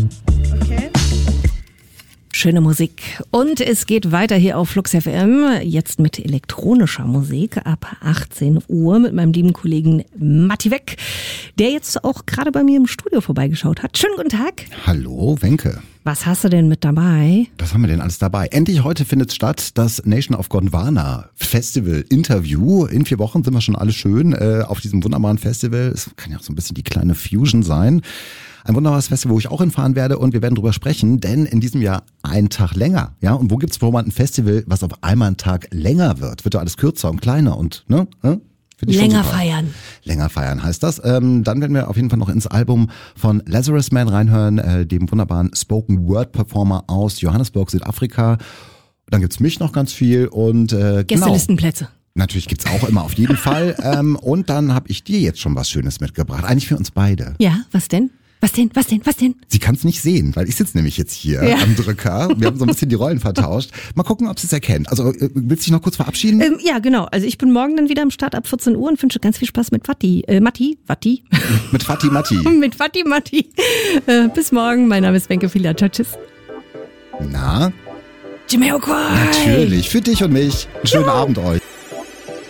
Okay. Schöne Musik. Und es geht weiter hier auf Flux FM, jetzt mit elektronischer Musik ab 18 Uhr mit meinem lieben Kollegen Matti Weck, der jetzt auch gerade bei mir im Studio vorbeigeschaut hat. Schönen guten Tag. Hallo, Wenke. Was hast du denn mit dabei? Was haben wir denn alles dabei? Endlich heute findet statt das Nation of Gondwana Festival Interview. In 4 Wochen sind wir schon alle schön auf diesem wunderbaren Festival. Es kann ja auch so ein bisschen die kleine Fusion sein. Ein wunderbares Festival, wo ich auch hinfahren werde und wir werden drüber sprechen, denn in diesem Jahr einen Tag länger. Ja, und wo gibt's wohl mal ein Festival, was auf einmal einen Tag länger wird? Wird doch alles kürzer und kleiner und Länger feiern. Länger feiern heißt das. Dann werden wir auf jeden Fall noch ins Album von Lazarus Man reinhören, dem wunderbaren Spoken Word Performer aus Johannesburg, Südafrika. Dann gibt's mich noch ganz viel und Gästelistenplätze. Natürlich gibt's auch immer auf jeden Fall. Und dann habe ich dir jetzt schon was Schönes mitgebracht. Eigentlich für uns beide. Ja, was denn? Was denn? Sie kann es nicht sehen, weil ich sitze nämlich jetzt hier am Drücker. Wir haben so ein bisschen die Rollen vertauscht. Mal gucken, ob sie es erkennt. Also willst du dich noch kurz verabschieden? Ja, genau. Also ich bin morgen dann wieder am Start ab 14 Uhr und wünsche ganz viel Spaß mit Matti. Mit Fatih Matti. Mit Fatih Matti. Bis morgen. Mein Name ist Wenke Fieler. Ciao, tschüss. Na? Jamiroquai. Natürlich. Für dich und mich. Einen schönen Abend euch.